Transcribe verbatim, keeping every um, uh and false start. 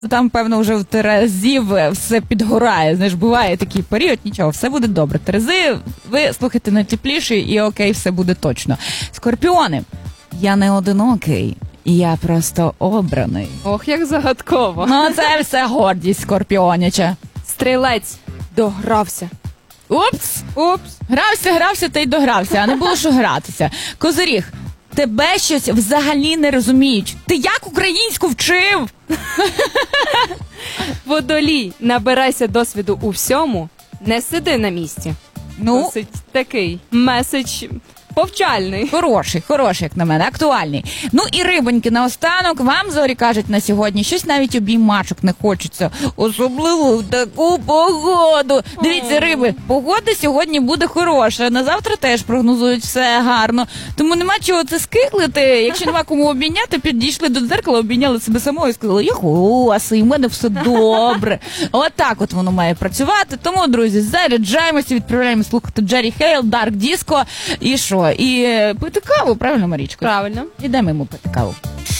Там, певно, вже в Терезів все підгорає. Знаєш, буває такий період, нічого, все буде добре. Терези, ви слухайте найтепліші і окей, все буде точно. Скорпіони. Я не одинокий, я просто обраний. Ох, як загадково. Ну, це все гордість скорпіоняча. Стрілець. Догрався. Упс! Упс. Грався, грався та й догрався, а не було що гратися. Козиріг. Тебе щось взагалі не розуміють. Ти як українську вчив? Водолій. Набирайся досвіду у всьому, не сиди на місці. Ну, Досить такий меседж повчальний. Хороший, хороший, як на мене, актуальний. Ну і рибоньки, наостанок, вам, зорі, кажуть на сьогодні, щось навіть обіймачок не хочеться, особливо в таку погоду. Дивіться, риби, погода сьогодні буде хороша, на завтра теж прогнозують все гарно, тому нема чого це скиглити. Якщо нема кому обійняти, підійшли до дзеркала, обійняли себе самого і сказали, я класний, у мене все добре. Отак от воно має працювати. Тому, друзі, заряджаємося, відправляємо слухати Джері Хейл, Dark Disco і що? І пити каву, правильно, Марічко? Правильно. Ідемо йому пити каву.